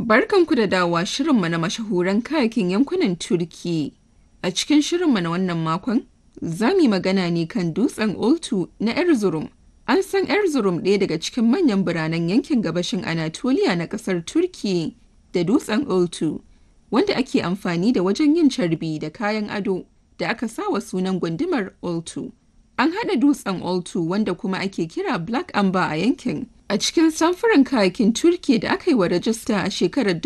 Barkanku da dawowa shirinmu na mashahuran kayakin yankunan Turki. A cikin shirinmu na wannan makon, za mu yi magana ne kan dutsen Oltu na Erzurum. An san Erzurum ɗaya daga cikin manyan biranen yankin gabashin Anatolia na ƙasar Turkiyya da dutsen Oltu, wanda ake amfani da wajen yin carbi da kayan ado da aka sa wa sunan gundumar Oltu. An haɗa dutsen Oltu wanda kuma ake kira Black Amber a yankin a cikin samfuran kayakin Turkiyya da aka yi wa rajista a shekarar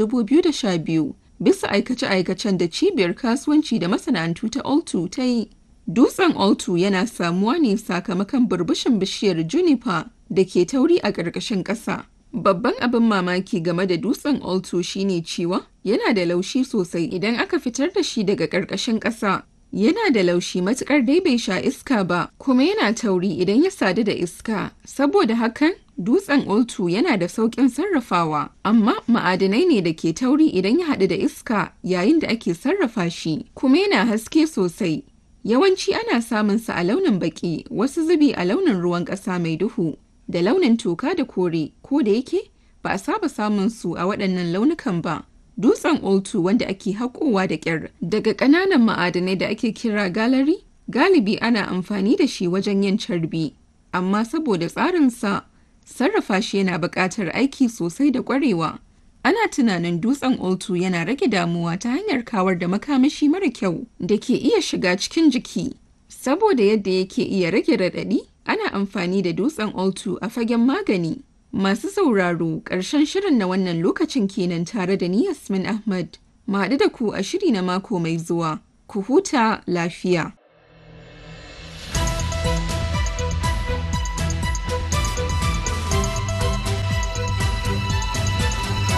2012 bisa aikace-aikacen da cibiyar kasuwanci da masana'antu ta Oltu ta yi. Dutsen Oltu yana samuwa ne sakamakon burbushin bishiyar juniper da ke tauri a ƙarƙashin ƙasa. Babban abin mamaki game da dutsen Oltu shine cewa yana da laushi sosai idan aka fitar da shi daga ƙarƙashin ƙasa. Yana da laushi matuƙar dai bai sha iska ba, kuma yana tauri idan ya sadu da iska. Saboda hakan, dutsen Oltu yana da sauƙin sarrafawa, amma ma'adanai ne da ke tauri idan ya haɗu da iska yayin da ake sarrafa shi, kuma yana haske sosai. Yawanci ana samun sa a launin baƙi, wasu zubi a launin ruwan ƙasa mai duhu, da launin toka da kore, ko da yake ba a saba samun su a waɗannan launukan ba. Dutsen Oltu wanda ake haƙowa da ƙyar daga ƙananan ma'adanai da ake kira galari, galibi ana amfani da shi wajen yin carbi, amma saboda tsarinsa, sarrafa shi yana buƙatar aiki sosai da ƙwarewa. Ana tunanin dutsen Oltu yana rage damuwa ta hanyar kawar da makamashi mara kyau da ke iya shiga cikin jiki. Saboda yadda yake iya rage raɗaɗi, ana amfani da dutsen Oltu a fagen magani. Masu sauraro, ƙarshen shirin na wannan lokacin kenan tare da ni Yasmin Ahmad. Mu haɗu da ku a shiri na mako mai zuwa. Ku huta lafiya.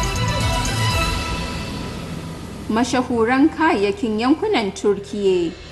Mashahuran kayayyakin yankunan Turkiyya.